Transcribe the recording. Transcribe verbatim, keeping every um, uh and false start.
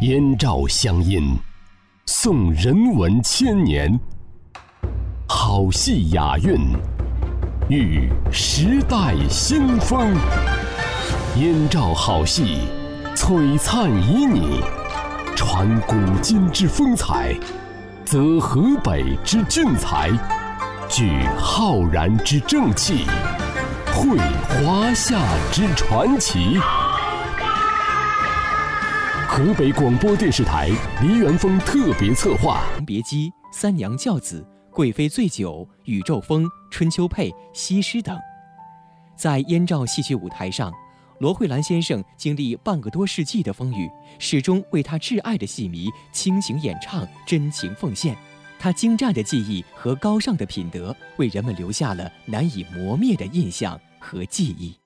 燕赵乡音，颂人文千年，好戏雅韵，遇时代新风。燕赵好戏，璀璨旖旎，传古今之风采，则河北之俊才，聚浩然之正气，绘华夏之传奇。河北广播电视台梨园风特别策划： 别姬、三娘教子、贵妃醉酒、宇宙风、春秋配、西施等。在燕赵戏剧舞台上，罗慧兰先生经历半个多世纪的风雨，始终为他挚爱的戏迷倾情演唱，真情奉献。他精湛的技艺和高尚的品德，为人们留下了难以磨灭的印象和记忆。